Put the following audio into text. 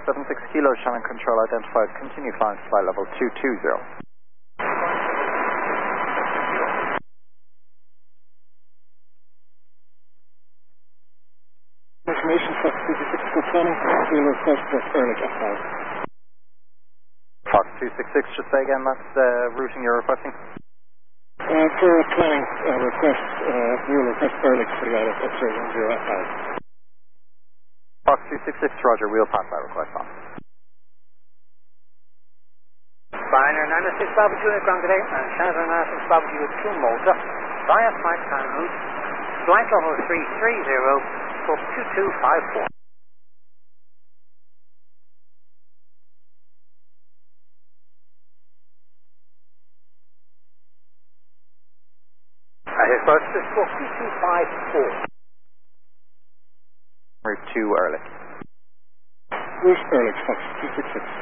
76 Kilo, Shannon Control identified. Continue climb to flight level 220. Information, Fox 266 for planning. We'll request for Erlich at 5. Fox 266, just say again, that's the routing you're requesting? For planning request, we will request Erlich for the ILS X-ray 10 at 5. Fox 266, Roger, we'll pass that request on. Pioneer 906 Bravo 2 ground today, and Shannon 906 Bravo 2 Malta, via flight plan route, flight level 330, for 2254. His birth is for 2254. Route 2 Erlich. Route Erlich, Fox 266.